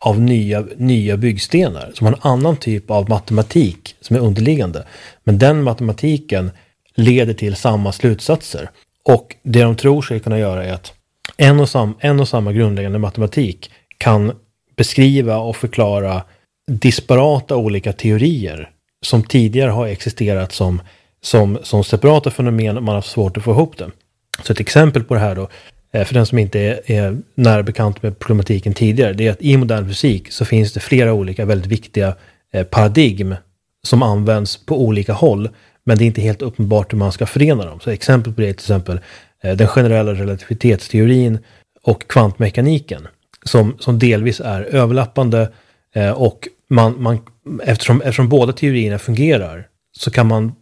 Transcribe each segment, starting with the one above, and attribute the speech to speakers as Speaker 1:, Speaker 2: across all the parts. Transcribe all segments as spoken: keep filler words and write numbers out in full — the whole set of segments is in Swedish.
Speaker 1: av nya, nya byggstenar som har en annan typ av matematik som är underliggande. Men den matematiken leder till samma slutsatser. Och det de tror sig kunna göra är att en och, sam, en och samma grundläggande matematik kan beskriva och förklara disparata olika teorier som tidigare har existerat som, som, som separata fenomen och man har svårt att få ihop det. Så ett exempel på det här då, för den som inte är, är nära bekant med problematiken tidigare, det är att i modern fysik så finns det flera olika väldigt viktiga eh, paradigm som används på olika håll, men det är inte helt uppenbart hur man ska förena dem. Så exempel på det är till exempel eh, den generella relativitetsteorin och kvantmekaniken som, som delvis är överlappande eh, och man, man, eftersom, eftersom båda teorierna fungerar så kan man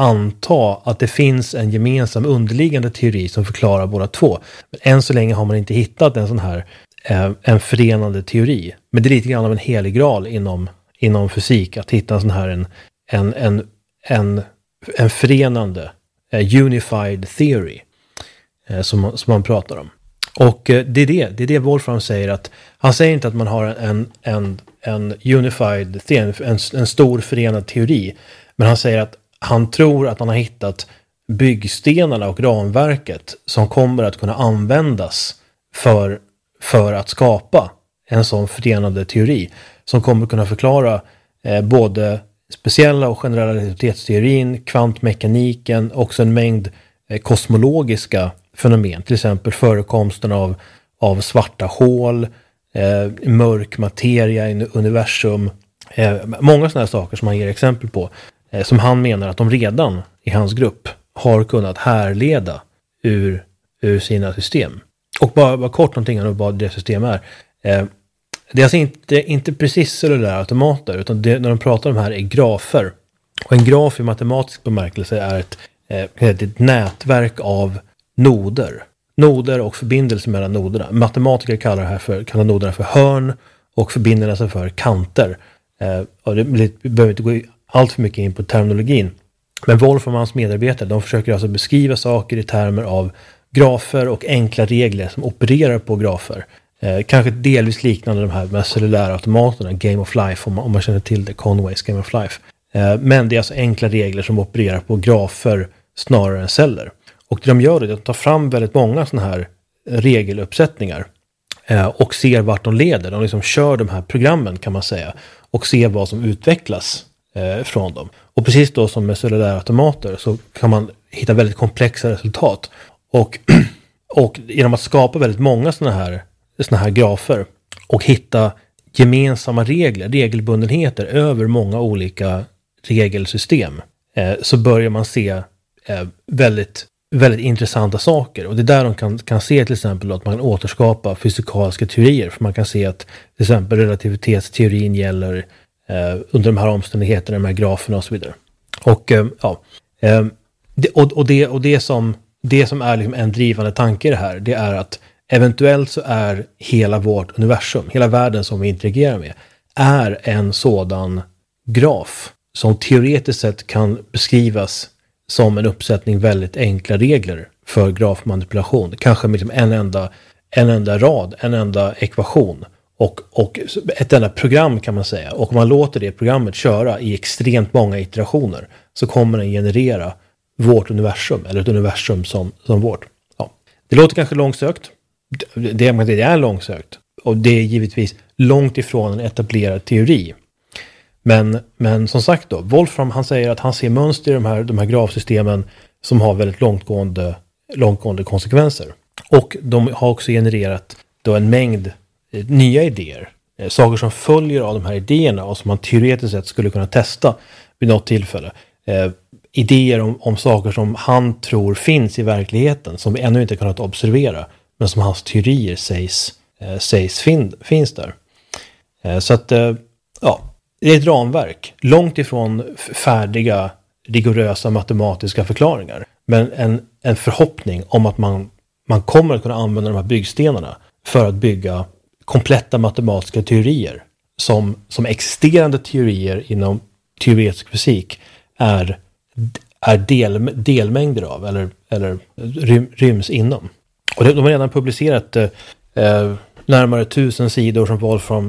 Speaker 1: anta att det finns en gemensam underliggande teori som förklarar båda två. Men än så länge har man inte hittat en sån här eh, en förenande teori. Men det är lite grann av en helig graal inom, inom fysik att hitta en sån här en, en, en, en, en förenande eh, unified theory eh, som, som man pratar om. Och eh, det är det, det är det Wolfram säger, att han säger inte att man har en, en, en unified theory, en, en stor förenad teori, men han säger att han tror att han har hittat byggstenarna och ramverket som kommer att kunna användas för, för att skapa en sån förenande teori som kommer att kunna förklara eh, både speciella och generella relativitetsteorin, kvantmekaniken, också en mängd eh, kosmologiska fenomen, till exempel förekomsten av, av svarta hål, eh, mörk materia i universum, eh, många sådana saker som han ger exempel på. Som han menar att de redan i hans grupp har kunnat härleda ur, ur sina system. Och bara, bara kort någonting om vad det system är. Eh, det är alltså inte, inte precis cellulära automater, utan det, när de pratar om här är grafer. Och en graf i matematisk bemärkelse är ett, eh, ett nätverk av noder. Noder och förbindelser mellan noderna. Matematiker kallar, det här för, kallar noderna för hörn och förbindelser för kanter. Eh, och det, det behöver inte gå i allt för mycket in på terminologin. Men Wolfram och hans medarbetare, de försöker alltså beskriva saker i termer av grafer och enkla regler som opererar på grafer. Eh, kanske delvis liknande de här med cellulära automaterna, Game of Life, om man, om man känner till det, Conways Game of Life. Eh, men det är alltså enkla regler som opererar på grafer snarare än celler. Och det de gör är att de tar fram väldigt många sådana här regeluppsättningar eh, och ser vart de leder. De liksom kör de här programmen, kan man säga, och ser vad som utvecklas Eh, från dem. Och precis då som med cellulära automater så kan man hitta väldigt komplexa resultat. Och, och genom att skapa väldigt många sådana här, såna här grafer och hitta gemensamma regler, regelbundenheter över många olika regelsystem eh, så börjar man se eh, väldigt, väldigt intressanta saker. Och det är där de kan, kan se till exempel att man kan återskapa fysikaliska teorier. För man kan se att till exempel relativitetsteorin gäller Uh, under de här omständigheterna, de här graferna och så vidare. Och uh, ja, uh, det, och, och, det, och det som det som är liksom en drivande tanke i det här, det är att eventuellt så är hela vårt universum, hela världen som vi interagerar med, är en sådan graf som teoretiskt sett kan beskrivas som en uppsättning väldigt enkla regler för grafmanipulation. Kanske med liksom en enda en enda rad, en enda ekvation. Och, och ett enda program, kan man säga. Och om man låter det programmet köra i extremt många iterationer så kommer den generera vårt universum, eller ett universum som, som vårt. Ja. Det låter kanske långsökt. Det, det är långsökt. Och det är givetvis långt ifrån en etablerad teori. Men, men som sagt då, Wolfram, han säger att han ser mönster i de här, de här grafsystemen som har väldigt långtgående, långtgående konsekvenser. Och de har också genererat då en mängd nya idéer, saker som följer av de här idéerna och som man teoretiskt sett skulle kunna testa vid något tillfälle. Eh, idéer om, om saker som han tror finns i verkligheten som vi ännu inte kunnat observera, men som hans teorier sägs, eh, sägs fin, finns där. Eh, så att, eh, ja, det är ett ramverk, långt ifrån färdiga, rigorösa matematiska förklaringar, men en, en förhoppning om att man, man kommer att kunna använda de här byggstenarna för att bygga kompletta matematiska teorier som, som existerande teorier inom teoretisk fysik är, är del, delmängder av eller, eller rym, ryms inom. Och de har redan publicerat eh, närmare tusen sidor som Wolfram